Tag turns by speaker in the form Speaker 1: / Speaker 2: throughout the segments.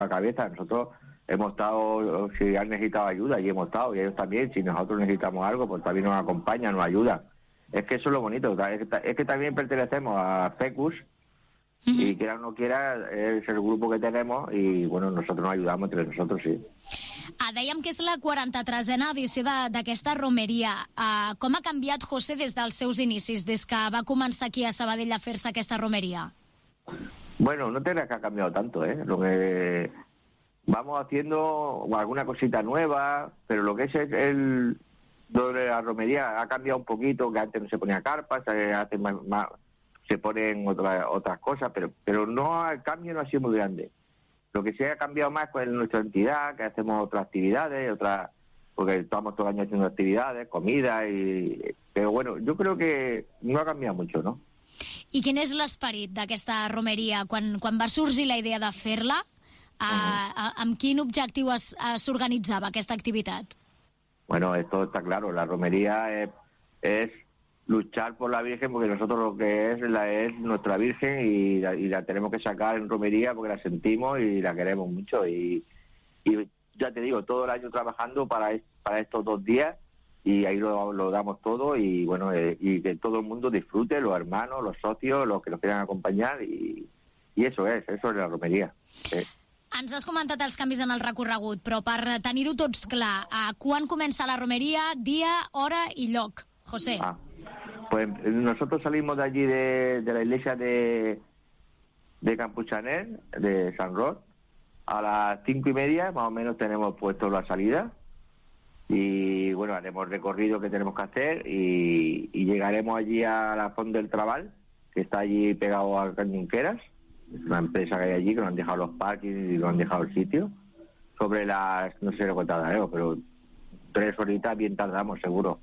Speaker 1: la cabeza. Nosotros hemos estado, si han necesitado ayuda, y hemos estado, y ellos también, si nosotros necesitamos algo, pues también nos acompañan, nos ayudan. Es que eso es lo bonito, es que también pertenecemos a FECUS, y quiera o no quiera, es el grupo que tenemos, y bueno, nosotros nos ayudamos entre nosotros, sí.
Speaker 2: Dèiem que és la 43a edició d'aquesta romeria. Com ha canviat, José, des dels seus inicis, des que va començar aquí a Sabadell a fer-se aquesta romeria?
Speaker 1: Bueno, no te creas que ha cambiado tanto, ¿eh? Lo que vamos haciendo alguna cosita nueva, pero lo que es lo de la romería ha cambiado un poquito, que antes no se ponía carpas, se ponen otras cosas, pero no, el cambio no ha sido muy grande. Lo que sí ha cambiado más es nuestra entidad, que hacemos otras actividades, porque estamos todo el año haciendo actividades, comida, pero bueno, yo creo que no ha cambiado mucho, ¿no?
Speaker 2: I quin és l'esperit d'aquesta romeria? Quan va sorgir la idea de fer-la, amb quin objectiu s'organitzava aquesta activitat?
Speaker 1: Bueno, esto está claro, la romería es luchar por la Virgen, porque nosotros lo que es nuestra Virgen, y la tenemos que sacar en romería porque la sentimos y la queremos mucho, y ya te digo, todo el año trabajando para estos 2 días, y ahí lo damos todo, y bueno, y que todo el mundo disfrute, los hermanos, los socios, los que nos quieran acompañar, y eso es la romería.
Speaker 2: Ens has comentat els canvis en el recorregut, però per tenir-ho tots clar, quan comença la romeria, dia, hora i lloc, José?
Speaker 1: Pues nosotros salimos de allí de la iglesia de Campuchaner, de San Roch, a las 5:30, más o menos tenemos puesto la salida, y bueno, haremos el recorrido que tenemos que hacer, y llegaremos allí a la Font del Trabal, que está allí pegado a Cañunqueras. Es una empresa que hay allí, que nos han dejado los parkings y nos han dejado el sitio, sobre las, no sé lo que tardaremos, pero 3 horitas bien tardamos seguro,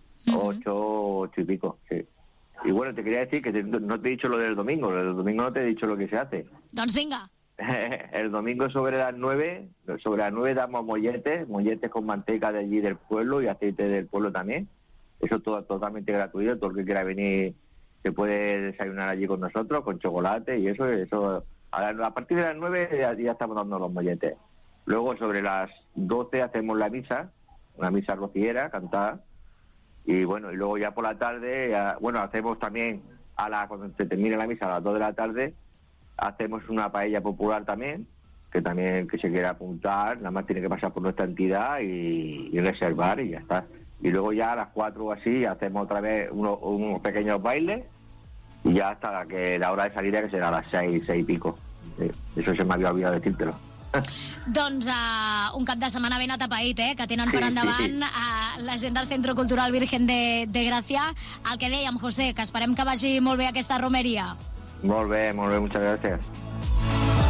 Speaker 1: 8 y pico, sí. Y bueno, te quería decir que no te he dicho lo del domingo no te he dicho lo que se hace.
Speaker 2: Doncs vinga.
Speaker 1: El domingo sobre las 9 damos molletes con manteca de allí del pueblo y aceite del pueblo también. Eso todo totalmente gratuito, todo el que quiera venir se puede desayunar allí con nosotros, con chocolate y eso. A partir de las 9 ya estamos dando los molletes. Luego sobre las 12 hacemos la misa, una misa rociera, cantada, y bueno, y luego ya por la tarde, hacemos también, cuando se termine la misa a las 2 de la tarde, hacemos una paella popular también, que se quiera apuntar, nada más tiene que pasar por nuestra entidad y reservar y ya está. Y luego ya a las 4 o así hacemos otra vez unos pequeños bailes, y ya hasta la hora de salida, que será a las 6 y pico. Eso se me había olvidado decírtelo.
Speaker 2: Doncs un cap de setmana ben atapeït, que tenen per endavant la gent del Centro Cultural Virgen de Gràcia. El que dèiem, José, que esperem que vagi molt bé aquesta romeria.
Speaker 1: Molt bé, muchas gracias.